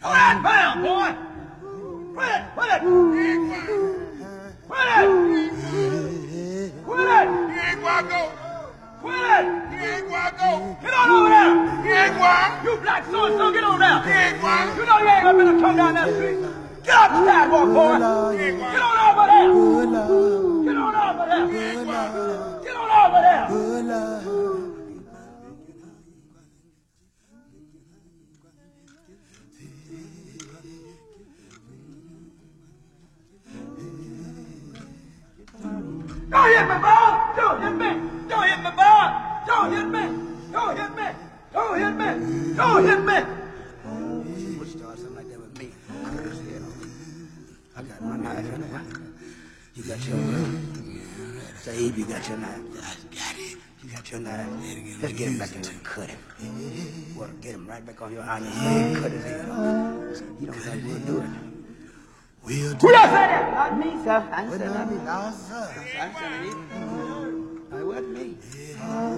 that bam, boy. Quit it. Quit it. Quit it. Quit it. You ain't gonna go. Quit it. You ain't gonna go. Get on over there. You ain't gonna. You black so-and-so, get on there. You ain't gonna. You know you ain't gonna be come down that street. Get off the sidewalk, boy. You ain't Get gonna. on over there. Get on over there. Get on over there. Don't hit me, boy! Don't hit me! Don't hit me, boy! Don't hit me! Don't hit me! Don't hit me! Don't hit me! Would start something like that with me. I got my knife. You got your knife. Saeed, you got your knife. I got it. You got your knife. Let's get him back in there and cut him. Well, get him right back on your island and cut his head off. You don't think we'll do it? Who that said that? Not me, sir. I ain't said that. No, sir. I wasn't me.